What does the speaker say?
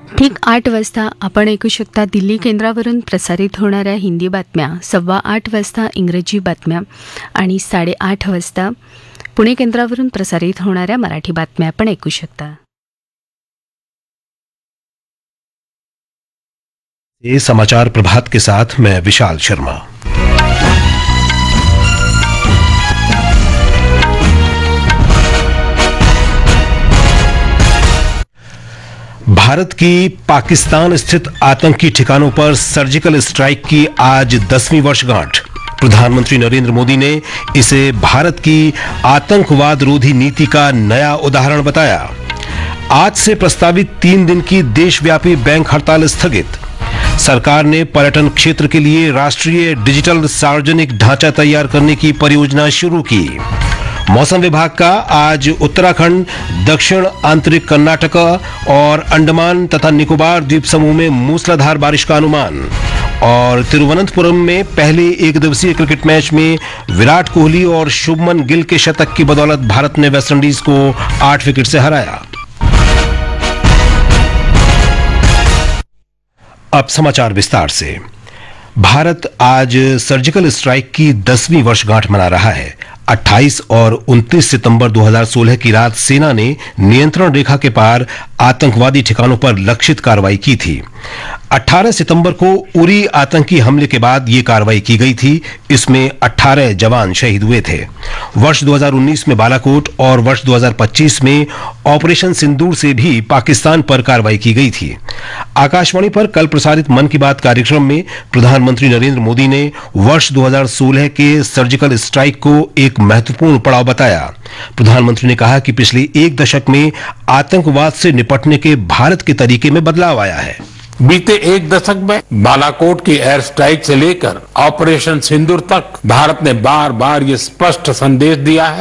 ठीक 8 वाजता आपण ऐकू शकता दिल्ली केंद्रावरून प्रसारित होणाऱ्या हिंदी बातम्या, 8:15 वाजता इंग्रजी बातम्या आणि 8:30 वाजता पुणे केंद्रावरून प्रसारित होणाऱ्या मराठी बातम्या पण ऐकू शकता. ये समाचार प्रभात के साथ मैं विशाल शर्मा. भारत की पाकिस्तान स्थित आतंकी ठिकानों पर सर्जिकल स्ट्राइक की आज 10वीं वर्षगांठ. प्रधानमंत्री नरेंद्र मोदी ने इसे भारत की आतंकवाद रोधी नीति का नया उदाहरण बताया. आज से प्रस्तावित 3 दिन की देशव्यापी बैंक हड़ताल स्थगित. सरकार ने पर्यटन क्षेत्र के लिए राष्ट्रीय डिजिटल सार्वजनिक ढांचा तैयार करने की परियोजना शुरू की. मौसम विभाग का आज उत्तराखंड, दक्षिण आंतरिक कर्नाटक और अंडमान तथा निकोबार द्वीप समूह में मूसलाधार बारिश का अनुमान. और तिरुवनंतपुरम में पहले एक दिवसीय क्रिकेट मैच में विराट कोहली और शुभमन गिल के शतक की बदौलत भारत ने वेस्टइंडीज को 8 विकेट से हराया. अब समाचार विस्तार से. भारत आज सर्जिकल स्ट्राइक की 10वीं वर्षगांठ मना रहा है. 28 और 29 सितंबर 2016 की रात सेना ने नियंत्रण रेखा के पार आतंकवादी ठिकानों पर लक्षित कार्रवाई की थी. 18 सितंबर को उरी आतंकी हमले के बाद ये कार्रवाई की गई थी. इसमें 18 जवान शहीद हुए थे. वर्ष 2019 में बालाकोट और वर्ष 2025 में ऑपरेशन सिंदूर से भी पाकिस्तान पर कार्रवाई की गई थी. आकाशवाणी पर कल प्रसारित मन की बात कार्यक्रम में प्रधानमंत्री नरेंद्र मोदी ने वर्ष 2016 के सर्जिकल स्ट्राइक को एक महत्वपूर्ण पड़ाव बताया. प्रधानमंत्री ने कहा कि पिछले एक दशक में आतंकवाद से निपटने के भारत के तरीके में बदलाव आया है. बीते एक दशक में बालाकोट की एयर स्ट्राइक से लेकर ऑपरेशन सिंदूर तक भारत ने बार बार ये स्पष्ट संदेश दिया है